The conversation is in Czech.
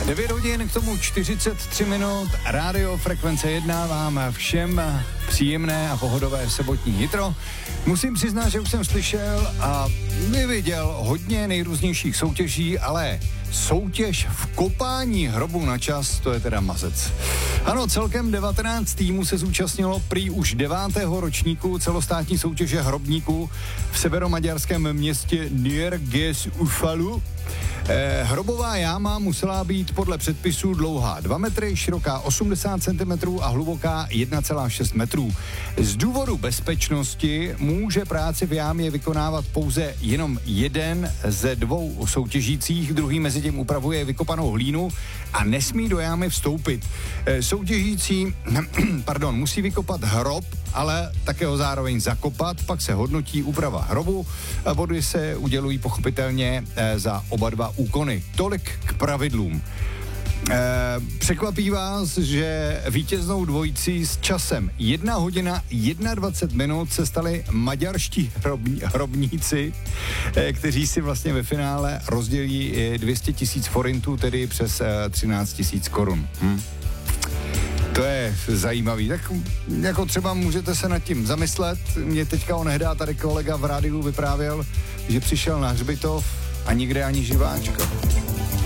9 hodin, k tomu 43 minut, rádio Frekvence 1 vám všem příjemné a pohodové sobotní jitro. Musím přiznat, že už jsem slyšel a neviděl hodně nejrůznějších soutěží, ale soutěž v kopání hrobu na čas, to je teda mazec. Ano, celkem 19 týmů se zúčastnilo prý už 9. ročníku celostátní soutěže hrobníků v severomaďarském městě Nyíregyes-Ufala. Hrobová jáma musela být podle předpisů dlouhá 2 metry, široká 80 cm a hluboká 1,6 metrů. Z důvodu bezpečnosti může práci v jámě vykonávat pouze jenom jeden ze 2 soutěžících, druhý mezi tím upravuje vykopanou hlínu a nesmí do jámy vstoupit. Soutěžící musí vykopat hrob, ale také ho zároveň zakopat, pak se hodnotí úprava hrobu a body se udělují pochopitelně za oba dva úkony. Tolik k pravidlům. Překvapí vás, že vítěznou dvojicí s časem 1 hodina 21 minut se stali maďarští hrobníci, kteří si vlastně ve finále rozdělí 200 000 forintů, tedy přes 13 000 korun. To je zajímavý, tak jako třeba můžete se nad tím zamyslet. Mě teďka onehdá tady kolega v rádiu vyprávěl, že přišel na hřbitov a nikde ani živáčka.